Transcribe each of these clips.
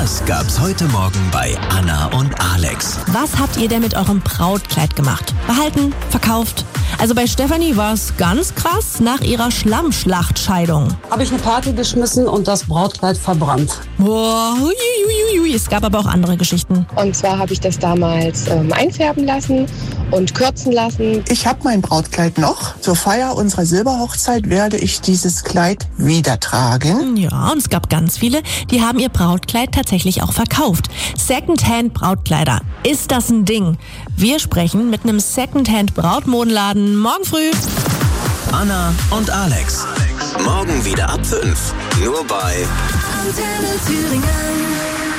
Das gab's heute Morgen bei Anna und Alex. Was habt ihr denn mit eurem Brautkleid gemacht? Behalten? Verkauft? Also bei Stefanie war es ganz krass nach ihrer Schlammschlachtscheidung. Habe ich eine Party geschmissen und das Brautkleid verbrannt. Boah, hui. Es gab aber auch andere Geschichten. Und zwar habe ich das damals einfärben lassen und kürzen lassen. Ich habe mein Brautkleid noch. Zur Feier unserer Silberhochzeit werde ich dieses Kleid wieder tragen. Ja, und es gab ganz viele, die haben ihr Brautkleid tatsächlich auch verkauft. Secondhand-Brautkleider. Ist das ein Ding? Wir sprechen mit einem Secondhand-Brautmodenladen morgen früh. Anna und Alex. Morgen wieder ab 5. Nur bei Antenne Thüringen.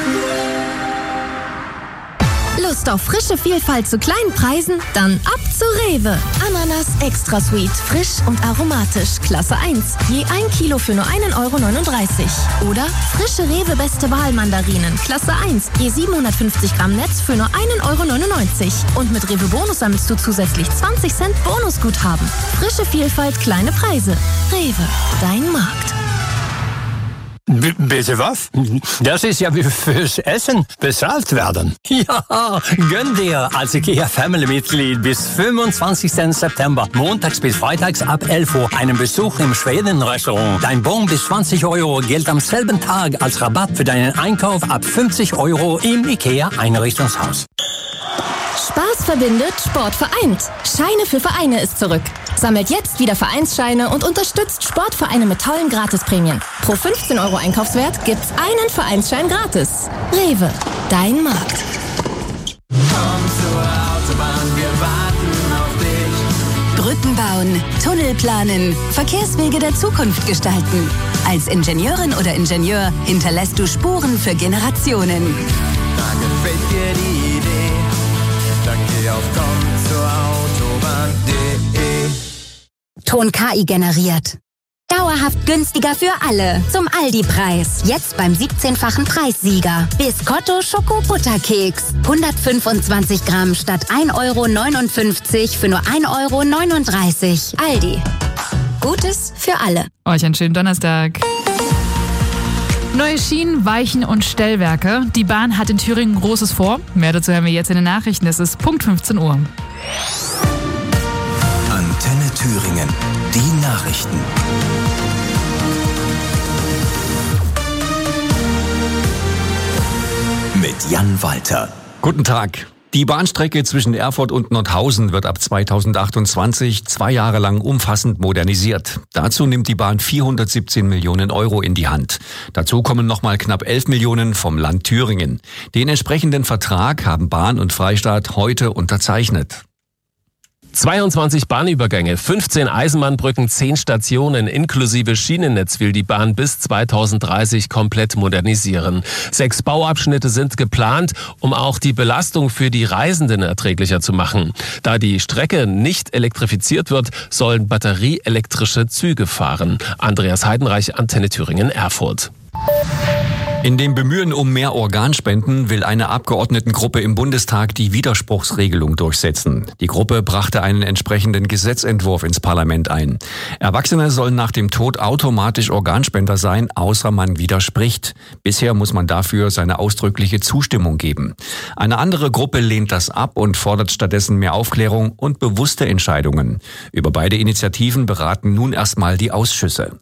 Lust auf frische Vielfalt zu kleinen Preisen? Dann ab zu Rewe. Ananas Extra Sweet, frisch und aromatisch, Klasse 1. Je 1 Kilo für nur 1,39 €. Oder frische Rewe Beste Wahl Mandarinen, Klasse 1. Je 750 Gramm Netz für nur 1,99 €. Und mit Rewe Bonus sammelst du zusätzlich 20 Cent Bonusguthaben. Frische Vielfalt, kleine Preise. Rewe, dein Markt. Bitte was? Das ist ja wie fürs Essen bezahlt werden. Ja, gönn dir als IKEA-Family-Mitglied bis 25. September, montags bis freitags ab 11 Uhr, einen Besuch im Schweden-Restaurant. Dein Bon bis 20 € gilt am selben Tag als Rabatt für deinen Einkauf ab 50 € im IKEA-Einrichtungshaus. Spaß verbindet, Sport vereint. Scheine für Vereine ist zurück. Sammelt jetzt wieder Vereinsscheine und unterstützt Sportvereine mit tollen Gratisprämien. Pro 15 € Einkaufswert gibt's einen Vereinsschein gratis. Rewe, dein Markt. Komm zur Autobahn, wir warten auf dich. Brücken bauen, Tunnel planen, Verkehrswege der Zukunft gestalten. Als Ingenieurin oder Ingenieur hinterlässt du Spuren für Generationen. Da gefällt dir die Idee, dann geh auf kommzurautobahn.de. Ton KI generiert. Dauerhaft günstiger für alle. Zum Aldi-Preis. Jetzt beim 17-fachen Preissieger. Biscotto Schoko-Butterkeks. 125 Gramm statt 1,59 € für nur 1,39 €. Aldi. Gutes für alle. Euch einen schönen Donnerstag. Neue Schienen, Weichen und Stellwerke. Die Bahn hat in Thüringen Großes vor. Mehr dazu hören wir jetzt in den Nachrichten. Es ist Punkt 15 Uhr. Antenne Thüringen. Die Nachrichten. Mit Jan Walter. Guten Tag. Die Bahnstrecke zwischen Erfurt und Nordhausen wird ab 2028 2 Jahre lang umfassend modernisiert. Dazu nimmt die Bahn 417 Millionen € in die Hand. Dazu kommen nochmal knapp 11 Millionen vom Land Thüringen. Den entsprechenden Vertrag haben Bahn und Freistaat heute unterzeichnet. 22 Bahnübergänge, 15 Eisenbahnbrücken, 10 Stationen inklusive Schienennetz will die Bahn bis 2030 komplett modernisieren. 6 Bauabschnitte sind geplant, um auch die Belastung für die Reisenden erträglicher zu machen. Da die Strecke nicht elektrifiziert wird, sollen batterieelektrische Züge fahren. Andreas Heidenreich, Antenne Thüringen, Erfurt. In dem Bemühen um mehr Organspenden will eine Abgeordnetengruppe im Bundestag die Widerspruchsregelung durchsetzen. Die Gruppe brachte einen entsprechenden Gesetzentwurf ins Parlament ein. Erwachsene sollen nach dem Tod automatisch Organspender sein, außer man widerspricht. Bisher muss man dafür seine ausdrückliche Zustimmung geben. Eine andere Gruppe lehnt das ab und fordert stattdessen mehr Aufklärung und bewusste Entscheidungen. Über beide Initiativen beraten nun erstmal die Ausschüsse.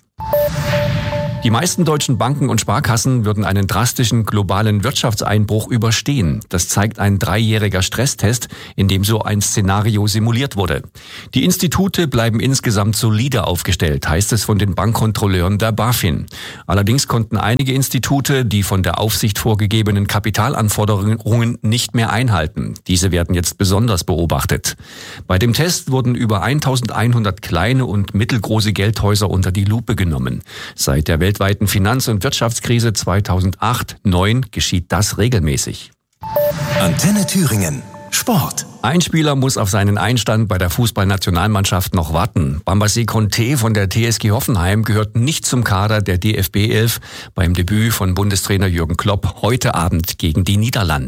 Die meisten deutschen Banken und Sparkassen würden einen drastischen globalen Wirtschaftseinbruch überstehen. Das zeigt ein 3-jähriger Stresstest, in dem so ein Szenario simuliert wurde. Die Institute bleiben insgesamt solide aufgestellt, heißt es von den Bankkontrolleuren der BaFin. Allerdings konnten einige Institute die von der Aufsicht vorgegebenen Kapitalanforderungen nicht mehr einhalten. Diese werden jetzt besonders beobachtet. Bei dem Test wurden über 1100 kleine und mittelgroße Geldhäuser unter die Lupe genommen. Seit der weltweiten Finanz- und Wirtschaftskrise 2008/9 geschieht das regelmäßig. Antenne Thüringen. Sport. Ein Spieler muss auf seinen Einstand bei der Fußballnationalmannschaft noch warten. Bambassé Conté von der TSG Hoffenheim gehört nicht zum Kader der DFB 11 beim Debüt von Bundestrainer Jürgen Klopp heute Abend gegen die Niederlande.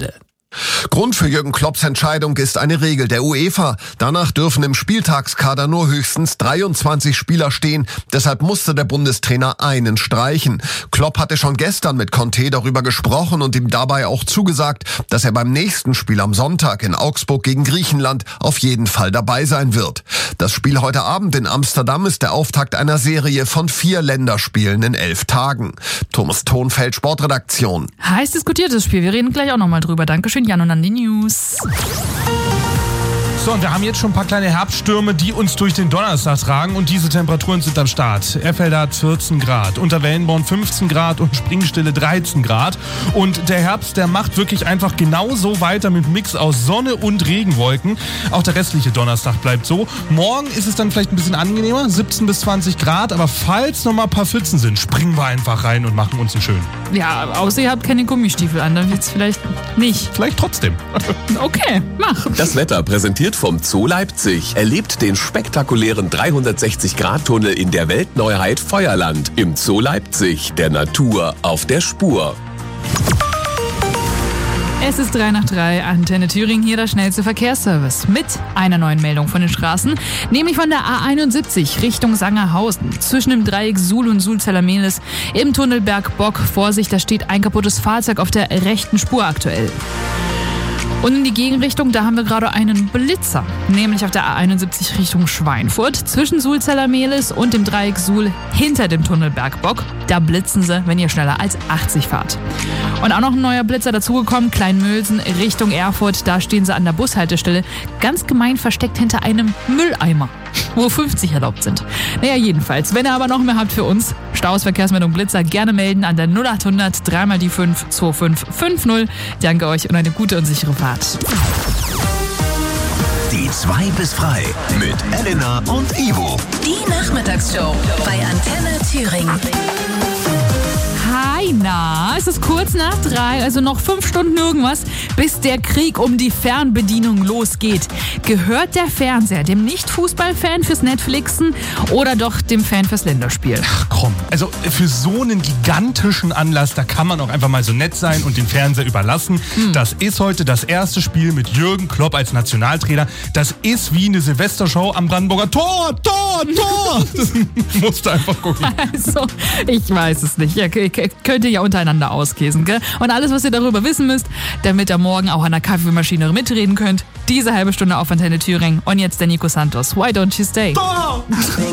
Grund für Jürgen Klopps Entscheidung ist eine Regel der UEFA. Danach dürfen im Spieltagskader nur höchstens 23 Spieler stehen. Deshalb musste der Bundestrainer einen streichen. Klopp hatte schon gestern mit Conte darüber gesprochen und ihm dabei auch zugesagt, dass er beim nächsten Spiel am Sonntag in Augsburg gegen Griechenland auf jeden Fall dabei sein wird. Das Spiel heute Abend in Amsterdam ist der Auftakt einer Serie von 4 Länderspielen in 11 Tagen. Thomas Thonfeld, Sportredaktion. Heiß diskutiertes Spiel. Wir reden gleich auch nochmal drüber. Dankeschön, Jan, und an die News. So, und wir haben jetzt schon ein paar kleine Herbststürme, die uns durch den Donnerstag tragen, und diese Temperaturen sind am Start. Erfelder hat 14 Grad, Unterwellenborn 15 Grad und Springstille 13 Grad. Und der Herbst, der macht wirklich einfach genauso weiter mit Mix aus Sonne und Regenwolken. Auch der restliche Donnerstag bleibt so. Morgen ist es dann vielleicht ein bisschen angenehmer, 17 bis 20 Grad, aber falls noch mal ein paar Pfützen sind, springen wir einfach rein und machen uns einen schönen. Ja, außer ihr habt keine Gummistiefel an, dann wird's vielleicht nicht. Vielleicht trotzdem. Okay, mach. Das Wetter präsentiert vom Zoo Leipzig. Erlebt den spektakulären 360-Grad-Tunnel in der Weltneuheit Feuerland. Im Zoo Leipzig, der Natur auf der Spur. Es ist 3 nach 3, Antenne Thüringen, hier der schnellste Verkehrsservice. Mit einer neuen Meldung von den Straßen, nämlich von der A71 Richtung Sangerhausen. Zwischen dem Dreieck Suhl und Sulzeller-Mehlis im Tunnel Bergbock. Vorsicht, da steht ein kaputtes Fahrzeug auf der rechten Spur aktuell. Und in die Gegenrichtung, da haben wir gerade einen Blitzer, nämlich auf der A71 Richtung Schweinfurt, zwischen Sulzeller-Mehlis und dem Dreieck Suhl hinter dem Tunnel Bergbock. Da blitzen sie, wenn ihr schneller als 80 fahrt. Und auch noch ein neuer Blitzer dazugekommen, Kleinmölsen Richtung Erfurt, da stehen sie an der Bushaltestelle, ganz gemein versteckt hinter einem Mülleimer, wo 50 erlaubt sind. Naja, jedenfalls, wenn ihr aber noch mehr habt für uns, Staus, Verkehrsmeldung, Blitzer, gerne melden an der 0800 3 mal die 5 2550. Danke euch und eine gute und sichere Fahrt. Die 2 bis frei mit Elena und Ivo. Die Nachmittagsshow bei Antenne Thüringen. Hi, na, es ist kurz nach 3, also noch 5 Stunden irgendwas, bis der Krieg um die Fernbedienung losgeht. Gehört der Fernseher dem Nicht-Fußball-Fan fürs Netflixen oder doch dem Fan fürs Länderspiel? Ach komm, also für so einen gigantischen Anlass, da kann man auch einfach mal so nett sein und den Fernseher überlassen. Das ist heute das erste Spiel mit Jürgen Klopp als Nationaltrainer. Das ist wie eine Silvestershow am Brandenburger Tor. Das musst du einfach gucken. Also, ich weiß es nicht. Könnt ihr ja untereinander auskäsen, gell? Und alles, was ihr darüber wissen müsst, damit ihr morgen auch an der Kaffeemaschine mitreden könnt, diese halbe Stunde auf Antenne Thüringen. Und jetzt der Nico Santos. Why don't you stay?